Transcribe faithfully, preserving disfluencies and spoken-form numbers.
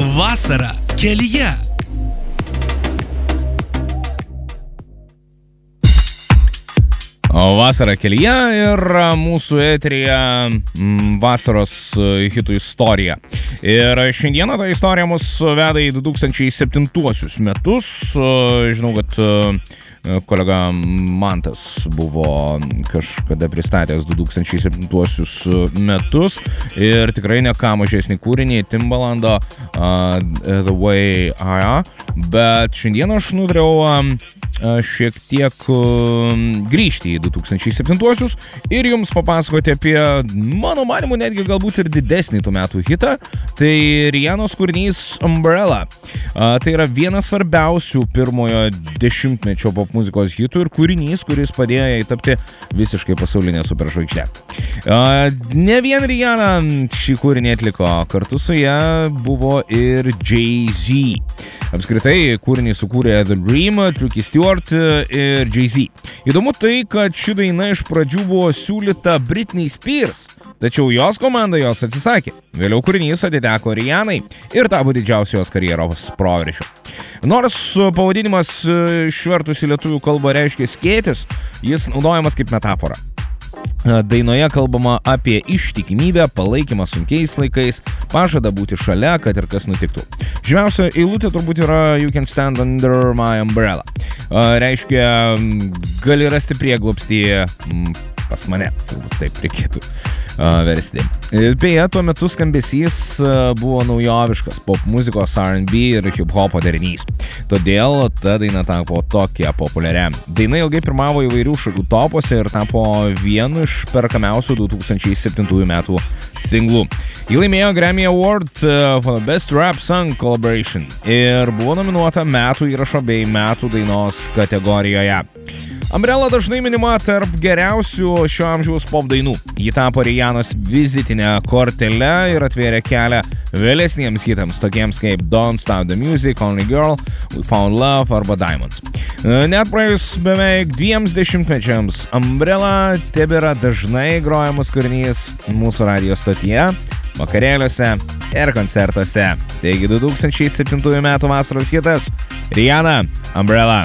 Vasara kelyje. Vasara kelyje ir mūsų eteryje vasaros hitų istorija. Ir šiandieną ta istorija mus veda į du tūkstančiai septintuosius metus. Žinau, kad kolega Mantas buvo kažkada pristatęs du tūkstančiai septintuosius metus ir tikrai ne ką mažesnį kūrinį Timbalando uh, The Way I Am, bet šiandieną aš nutariau um, šiek tiek um, grįžti į du tūkstančiai septintuosius ir jums papasakoti apie, mano manymu, netgi galbūt ir didesnį tų metų hitą. Tai Rianos kūrinys Umbrella. Uh, tai yra vienas svarbiausių pirmojo dešimtmečio popmuzikos hitų ir kūrinys, kuris padėjo jai tapti visiškai pasaulinė superžvaigždė. Uh, ne vien Rihanna šį kūrinį atliko, kartu su ja buvo ir Jay-Z. Apskritai, kūrinį sukūrė The Dream, Tricky Stewart ir Jay-Z. Įdomu tai, kad ši daina iš pradžių buvo siūlyta Britney Spears, tačiau jos komanda jos atsisakė. Vėliau kūrinys atiteko Rihanai ir tapo didžiausiu jos karjeros proveržiu. Nors pavadinimas išvertus į lietuvių kalbą reiškia skėtis, jis naudojamas kaip metafora. Dainoje kalbama apie ištikimybę, palaikymą sunkiais laikais, pažadą būti šalia, kad ir kas nutiktų. Žymiausia eilutė turbūt yra You can stand under my umbrella. Reiškia, gali rasti prieglobstį pas mane, turbūt taip reikėtų versti. Beje, tuo metu skambesys buvo naujoviškas pop muzikos R and B ir hip-hopo derinys. Todėl ta daina tapo tokia populiaria. Daina ilgai pirmavo įvairių šalių topuose ir tapo vienu iš perkamiausių du tūkstančiai septintųjų metų singlų. Ji laimėjo Grammy Award for Best Rap Song Collaboration ir buvo nominuota metų įrašo bei metų dainos kategorijoje. Umbrella dažnai minima tarp geriausių šio amžiaus pop dainų. Ji tapo Rihannos vizitinė kortele ir atvėrė kelią vėlesniems hitams, tokiems kaip Don't Stop the Music, Only Girl, We Found Love arba Diamonds. Net praėjus beveik dviems dešimtmečiams, Umbrella tebėra dažnai grojamas kūrinys mūsų radijo stotyje, vakarėliuose ir koncertuose. Taigi du tūkstančiai septintųjų metų vasaros hitas Rihanna, Umbrella.